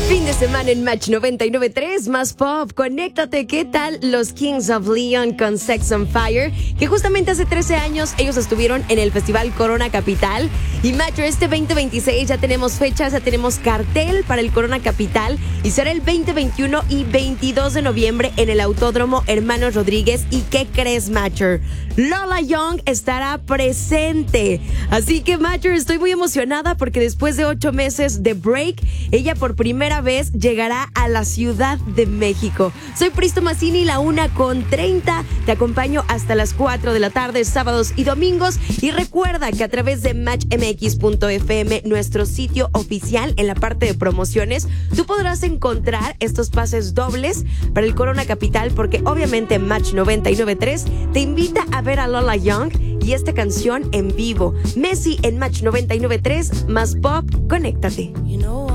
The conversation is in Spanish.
Fin de semana en Match 99.3, más pop. Conéctate, ¿qué tal los Kings of Leon con Sex on Fire? Que justamente hace 13 años ellos estuvieron en el Festival Corona Capital. Y Match, este 2026 ya tenemos fechas, ya tenemos cartel para el Corona Capital. Y será el 20, 21 y 22 de noviembre en el Autódromo Hermanos Rodríguez. ¿Y qué crees, Matcher? Lola Young estará presente. Así que, Matcher, estoy muy emocionada porque después de 8 meses de break, ella por primera vez llegará a la Ciudad de México. Soy Pristo Massini, la 1:30. Te acompaño hasta las 4 de la tarde, sábados y domingos. Y recuerda que a través de matchmx.fm, nuestro sitio oficial, en la parte de promociones, tú podrás encontrar estos pases dobles para el Corona Capital, porque obviamente Match 99.3 te invita a ver a Lola Young y esta canción en vivo. Messi en Match 99.3, más pop, conéctate.